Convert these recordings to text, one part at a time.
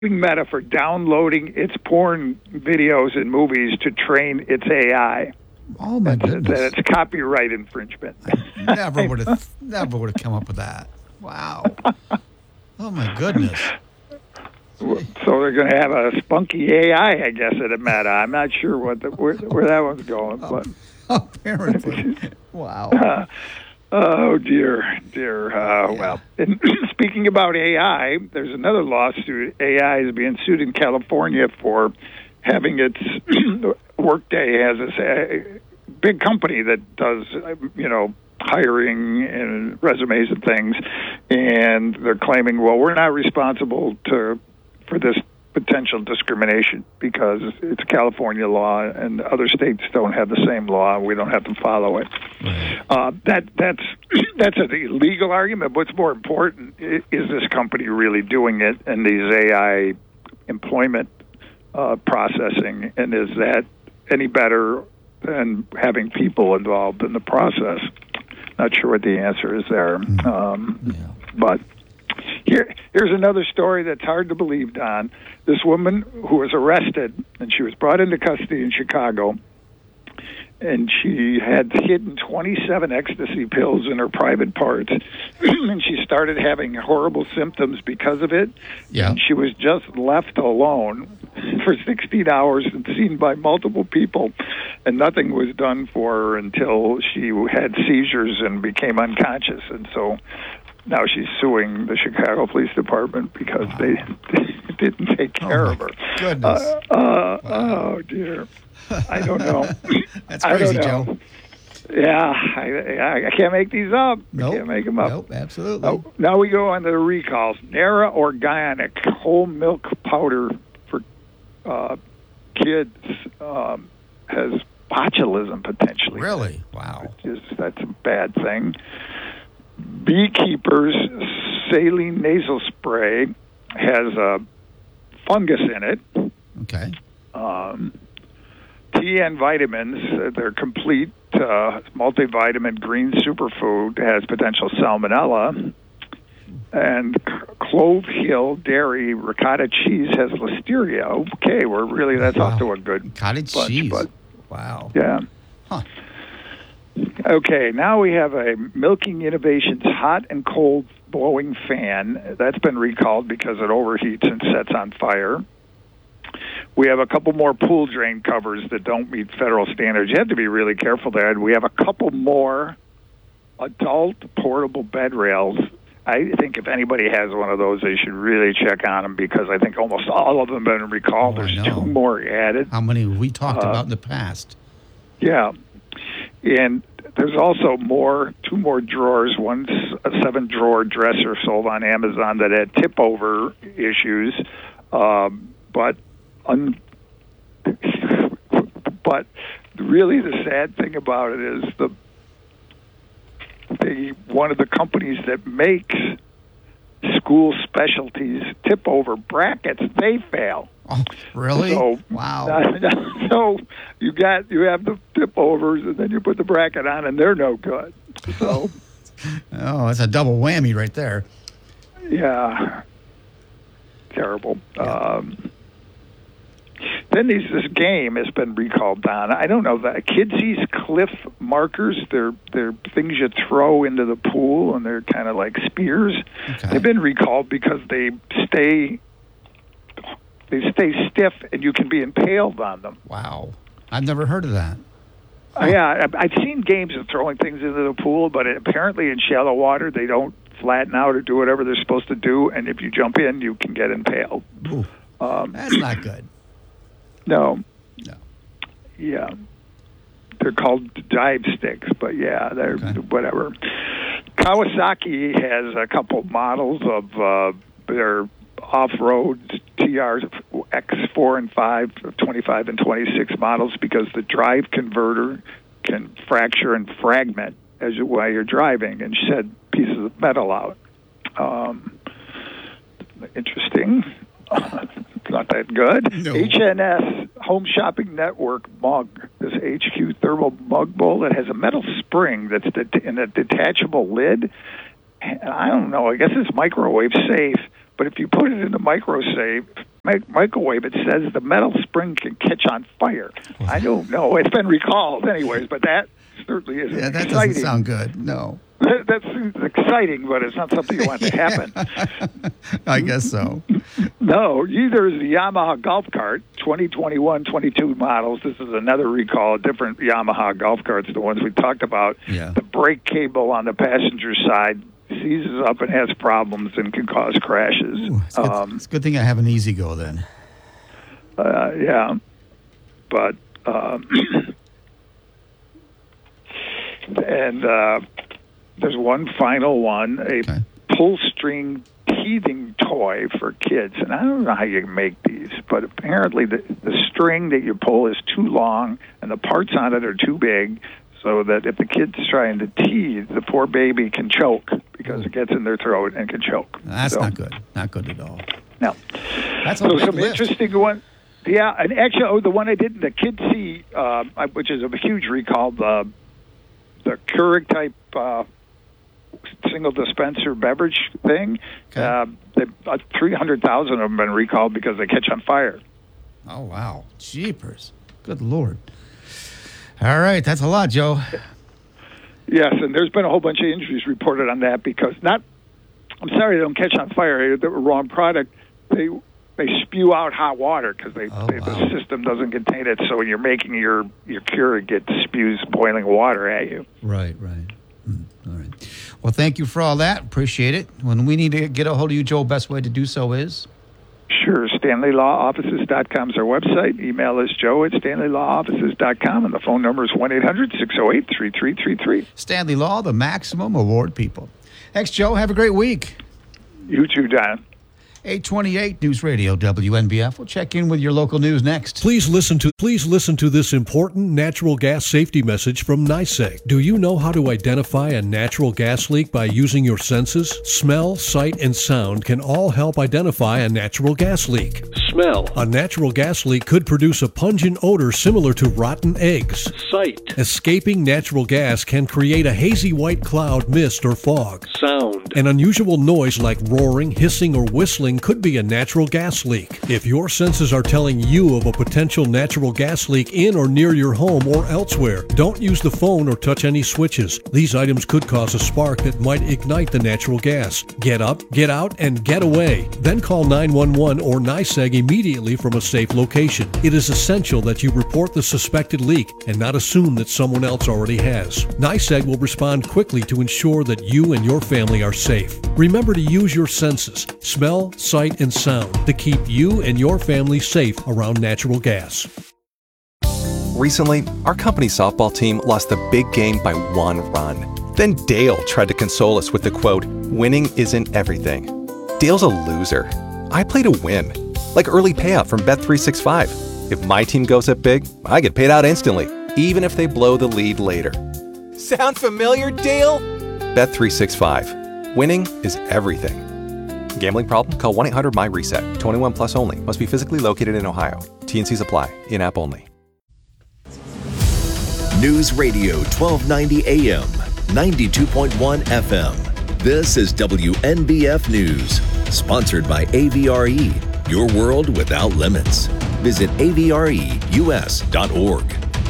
Meta for downloading its porn videos and movies to train its AI. Oh my goodness! That it's copyright infringement. I never would have come up with that. Wow. Oh my goodness. So they're going to have a spunky AI, I guess, at Meta. I'm not sure where that one's going, but apparently, wow. Oh dear. Well, and speaking about AI, there's another lawsuit. AI is being sued in California for having its Workday has this big company that does, hiring and resumes and things, and they're claiming, well, we're not responsible for this potential discrimination because it's California law and other states don't have the same law and we don't have to follow it. That's an illegal argument. What's more important is this company really doing it and these AI employment processing, and is that any better than having people involved in the process? Not sure what the answer is there. But here's another story that's hard to believe, Don. This woman who was arrested, and she was brought into custody in Chicago, and she had hidden 27 ecstasy pills in her private parts, and she started having horrible symptoms because of it. Yeah. And she was just left alone for 16 hours and seen by multiple people, and nothing was done for her until she had seizures and became unconscious. And so now she's suing the Chicago Police Department because they didn't take care of her. Goodness. Oh, dear. I don't know. That's crazy, Joe. Yeah, I can't make these up. Nope. I can't make them up. Nope, absolutely. Oh, now we go on to the recalls. Nara Organic whole milk powder for kids has botulism potentially. Really? Wow. That's a bad thing. Beekeepers saline nasal spray has a fungus in it. Okay. TN vitamins, their complete multivitamin green superfood, has potential salmonella. And Clove Hill Dairy ricotta cheese has listeria. Okay, that's off to a good cottage bunch, cheese. But, wow. Yeah. Huh. Okay, now we have a Milking Innovations hot and cold blowing fan. That's been recalled because it overheats and sets on fire. We have a couple more pool drain covers that don't meet federal standards. You have to be really careful there. And we have a couple more adult portable bed rails. I think if anybody has one of those, they should really check on them because I think almost all of them have been recalled. There's two more added. How many have we talked about in the past? Yeah. And there's also two more drawers. One's a 7-drawer dresser sold on Amazon that had tip-over issues, but really the sad thing about it is one of the companies that makes school specialties tip-over brackets, they fail. Oh, really? So, wow. So you have the tip-overs, and then you put the bracket on, and they're no good. So, that's a double whammy right there. Yeah. Terrible. Yeah. Then this game has been recalled, Don. I don't know, the Kidsies cliff markers, they're things you throw into the pool, and they're kind of like spears. Okay. They've been recalled because they stay stiff, and you can be impaled on them. Wow. I've never heard of that. Yeah, I've seen games of throwing things into the pool, but apparently in shallow water, they don't flatten out or do whatever they're supposed to do, and if you jump in, you can get impaled. Ooh, that's not good. No. No. Yeah. They're called dive sticks, but yeah, they're whatever. Kawasaki has a couple models of their off-road TRs, X4 and 5, 25 and 26 models, because the drive converter can fracture and fragment while you're driving and shed pieces of metal out. Interesting. Not that good. No. HNS Home Shopping Network mug, this HQ thermal mug bowl that has a metal spring that's in a detachable lid. And I don't know, I guess it's microwave safe, but if you put it in the microwave microwave, it says the metal spring can catch on fire. I don't know. It's been recalled anyways, but that certainly isn't Yeah, that exciting. doesn't sound good. No. That seems exciting, but it's not something you want to happen. I guess so. No, either is the Yamaha golf cart, 2021, 22 models. This is another recall, different Yamaha golf carts, the ones we talked about. Yeah. The brake cable on the passenger side seizes up and has problems and can cause crashes. Ooh, it's a good thing I have an Easy Go then. Yeah, but and there's one final one, a pull string teething toy for kids, and I don't know how you make these, but apparently the string that you pull is too long and the parts on it are too big, so that if the kid's trying to teeth, the poor baby can choke because it gets in their throat and can choke. That's not good. Not good at all. No. That's a big some list. interesting one. Yeah, and actually, the one I did, the Kid C, which is a huge recall, the Keurig type single dispenser beverage thing. Okay. 300,000 of them have been recalled because they catch on fire. Oh, wow. Jeepers. Good Lord. All right. That's a lot, Joe. Yes, and there's been a whole bunch of injuries reported on that because I'm sorry they don't catch on fire. They're the wrong product. They spew out hot water because the system doesn't contain it. So when you're making your Keurig, it spews boiling water at you. Right. All right. Well, thank you for all that. Appreciate it. When we need to get a hold of you, Joe, best way to do so is? Sure. StanleyLawOffices.com is our website. Email is joe@StanleyLawOffices.com, and the phone number is 1-800-608-3333. Stanley Law, the maximum award people. Thanks, Joe. Have a great week. You too, Don. 828 News Radio WNBF. We'll check in with your local news next. Please listen to this important natural gas safety message from NYSEG. Do you know how to identify a natural gas leak by using your senses? Smell, sight, and sound can all help identify a natural gas leak. Smell. A natural gas leak could produce a pungent odor similar to rotten eggs. Sight. Escaping natural gas can create a hazy white cloud, mist, or fog. Sound. An unusual noise like roaring, hissing, or whistling could be a natural gas leak. If your senses are telling you of a potential natural gas leak in or near your home or elsewhere, don't use the phone or touch any switches. These items could cause a spark that might ignite the natural gas. Get up, get out, and get away. Then call 911 or NYSEG immediately from a safe location. It is essential that you report the suspected leak and not assume that someone else already has. NYSEG will respond quickly to ensure that you and your family are safe. Remember to use your senses, smell, sight, and sound to keep you and your family safe around natural gas. Recently, our company's softball team lost the big game by 1 run. Then Dale tried to console us with the quote, "Winning isn't everything." Dale's a loser. I play to win, like early payout from Bet365. If my team goes up big, I get paid out instantly, even if they blow the lead later. Sound familiar, Dale? Bet365. Winning is everything. Gambling problem? Call 1-800-MY-RESET. 21 plus only. Must be physically located in Ohio. T&Cs apply. In-app only. News Radio 1290 AM, 92.1 FM. This is WNBF News. Sponsored by AVRE. Your world without limits. Visit avreus.org.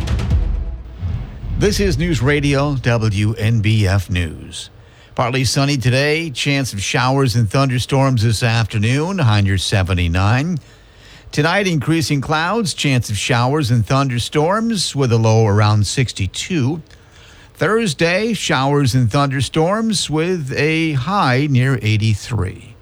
This is News Radio WNBF News. Partly sunny today, chance of showers and thunderstorms this afternoon, high near 79. Tonight, increasing clouds, chance of showers and thunderstorms with a low around 62. Thursday, showers and thunderstorms with a high near 83.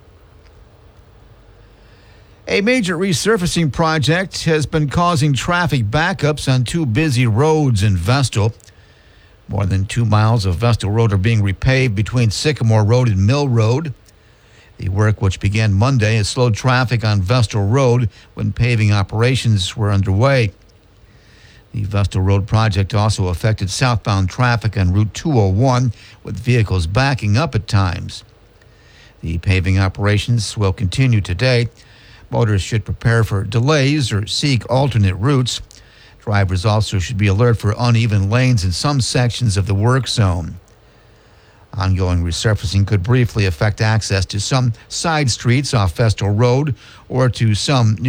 A major resurfacing project has been causing traffic backups on 2 busy roads in Vestal. More than 2 miles of Vestal Road are being repaved between Sycamore Road and Mill Road. The work, which began Monday, has slowed traffic on Vestal Road when paving operations were underway. The Vestal Road project also affected southbound traffic on Route 201, with vehicles backing up at times. The paving operations will continue today. Motorists should prepare for delays or seek alternate routes. Drivers also should be alert for uneven lanes in some sections of the work zone. Ongoing resurfacing could briefly affect access to some side streets off Vestal Road or to some